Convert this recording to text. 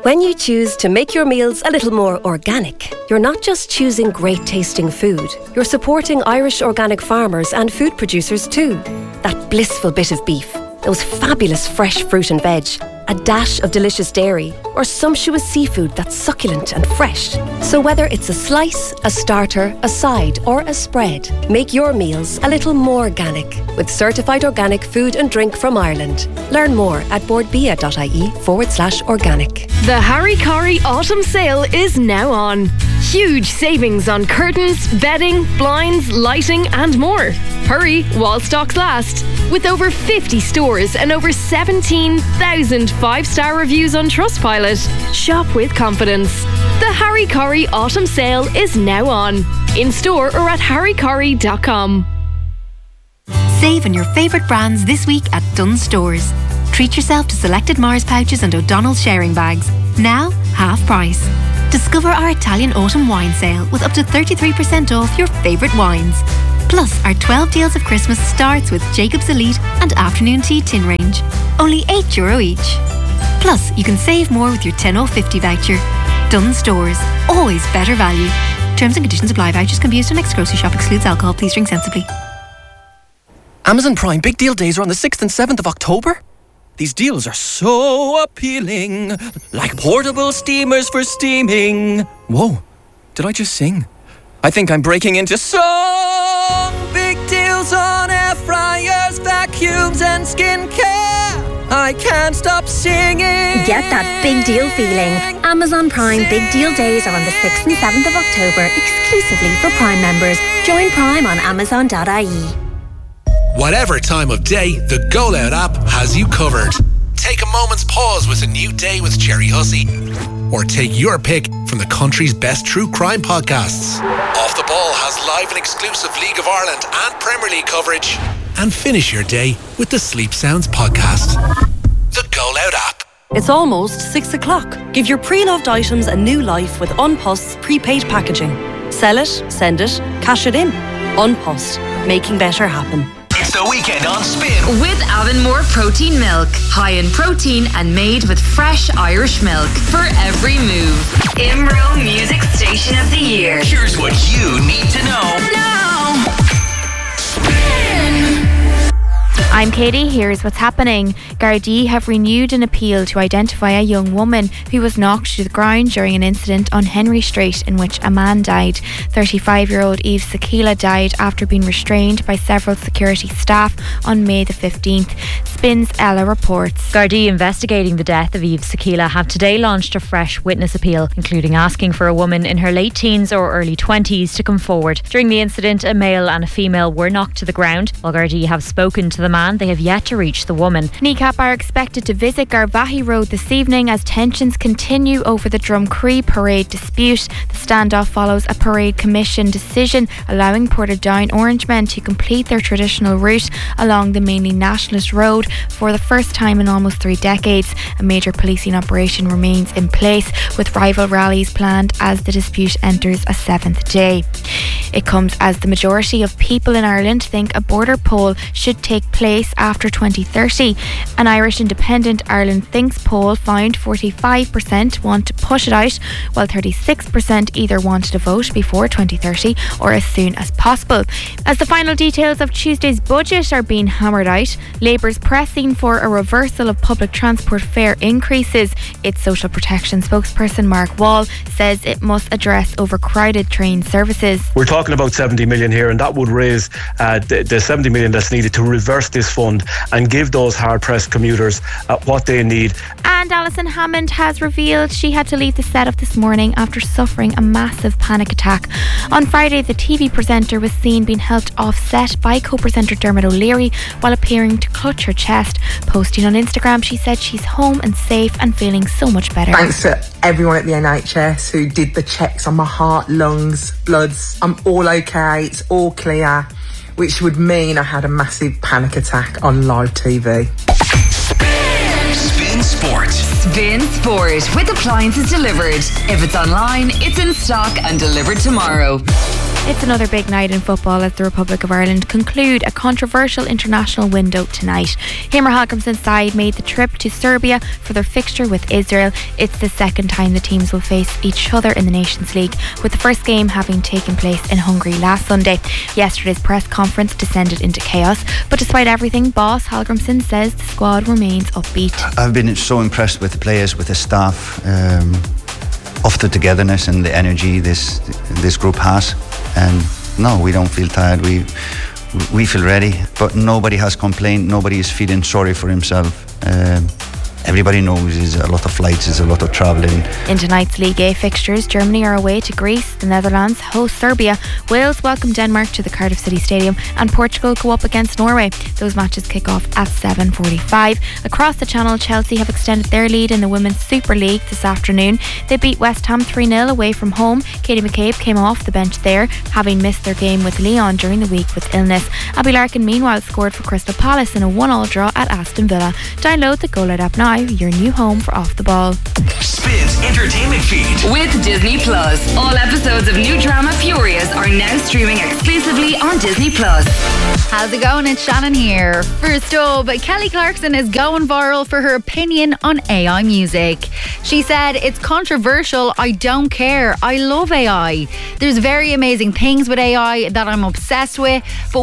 When you choose to make your meals a little more organic, you're not just choosing great tasting food, you're supporting Irish organic farmers and food producers too. That blissful bit of beef, those fabulous fresh fruit and veg, a dash of delicious dairy, or sumptuous seafood that's succulent and fresh. So whether it's a slice, a starter, a side, or a spread, make your meals a little more organic with certified organic food and drink from Ireland. Learn more at boardbia.ie/organic. The Harry Corrie Autumn Sale is now on. Huge savings on curtains, bedding, blinds, lighting and more. Hurry while stocks last. With over 50 stores and over 17,000 5-star reviews on Trustpilot. Shop with confidence. The Harry Corrie Autumn Sale is now on. In store or at harrycorrie.com. Save on your favourite brands this week at Dunnes Stores. Treat yourself to selected Mars pouches and O'Donnell's sharing bags. Now, half price. Discover our Italian autumn wine sale with up to 33% off your favourite wines. Plus, our 12 deals of Christmas starts with Jacob's Elite and Afternoon Tea tin range. Only €8 each. Plus, you can save more with your 10/50 voucher. Dunnes Stores. Always better value. Terms and conditions apply. Vouchers can be used on next grocery shop. Excludes alcohol. Please drink sensibly. Amazon Prime Big Deal Days are on the 6th and 7th of October. These deals are so appealing. Like portable steamers for steaming. Whoa, did I just sing? I think I'm breaking into song. Big deals on air fryers, vacuums and skincare. I can't stop singing. Get that big deal feeling. Amazon Prime Big Deal Days are on the 6th and 7th of October, exclusively for Prime members. Join Prime on amazon.ie. Whatever time of day, the Go Loud app has you covered. Take a moment's pause with a new day with Jerry Hussey. Or take your pick from the country's best true crime podcasts. Off the Ball has live and exclusive League of Ireland and Premier League coverage. And finish your day with the Sleep Sounds podcast. The Go Loud app. It's almost 6 o'clock. Give your pre-loved items a new life with Unpost's prepaid packaging. Sell it, send it, cash it in. Unpost, making better happen. It's the weekend on Spin. With Avonmore Protein Milk. High in protein and made with fresh Irish milk. For every move. IMRO Music Station of the Year. Here's what you need to know. Now. Spin. I'm Katie, here's what's happening. Gardaí have renewed an appeal to identify a young woman who was knocked to the ground during an incident on Henry Street in which a man died. 35-year-old Eve Sakila died after being restrained by several security staff on May the 15th. Spin's Ella reports. Gardaí investigating the death of Eve Sakila have today launched a fresh witness appeal, including asking for a woman in her late teens or early 20s to come forward. During the incident, a male and a female were knocked to the ground. While Gardaí have spoken to the man, they have yet to reach the woman. NICAP are expected to visit Garvaghey Road this evening as tensions continue over the Drumcree parade dispute. The standoff follows a parade commission decision allowing Portadown Orangemen to complete their traditional route along the mainly nationalist road for the first time in almost 3 decades. A major policing operation remains in place with rival rallies planned as the dispute enters a 7th day. It comes as the majority of people in Ireland think a border poll should take place after 2030. An Irish Independent Ireland Thinks poll found 45% want to push it out, while 36% either wanted to vote before 2030 or as soon as possible. As the final details of Tuesday's budget are being hammered out, Labour's pressing for a reversal of public transport fare increases. Its social protection spokesperson Mark Wall says it must address overcrowded train services. We're talking about 70 million here, and that would raise the 70 million that's needed to reverse this fund and give those hard-pressed commuters what they need. And Alison Hammond has revealed she had to leave the set of This Morning after suffering a massive panic attack. On Friday, the TV presenter was seen being helped off set by co-presenter Dermot O'Leary while appearing to clutch her chest. Posting on Instagram, she said she's home and safe and feeling so much better. Thanks to everyone at the NHS who did the checks on my heart, lungs, bloods. I'm all okay, it's all clear, which would mean I had a massive panic attack on live TV. Spin Sport. Spin Sport with appliances delivered. If it's online, it's in stock and delivered tomorrow. It's another big night in football as the Republic of Ireland conclude a controversial international window tonight. Heimir Hallgrímsson's side made the trip to Serbia for their fixture with Israel. It's the second time the teams will face each other in the Nations League, with the first game having taken place in Hungary last Sunday. Yesterday's press conference descended into chaos, but despite everything, boss Hallgrímsson says the squad remains upbeat. I've been so impressed with the players, with the staff, of the togetherness and the energy this group has. And no, we don't feel tired. We feel ready, but nobody has complained. Nobody is feeling sorry for himself. Everybody knows there's a lot of flights, there's a lot of travelling. In tonight's League A fixtures, Germany are away to Greece, the Netherlands host Serbia, Wales welcome Denmark to the Cardiff City Stadium, and Portugal go up against Norway. Those matches kick off at 7:45. Across the channel, Chelsea have extended their lead in the Women's Super League this afternoon. They beat West Ham 3-0 away from home. Katie McCabe came off the bench there, having missed their game with Lyon during the week with illness. Abby Larkin meanwhile scored for Crystal Palace in a 1-1 draw at Aston Villa. Download the Go Loud app now, your new home for Off the Ball. Spin's entertainment feed with Disney Plus. All episodes of new drama Furious are now streaming exclusively on Disney Plus. How's it going? It's Shannon here. First up, Kelly Clarkson is going viral for her opinion on AI music. She said, "It's controversial. I don't care. I love AI. There's very amazing things with AI that I'm obsessed with, but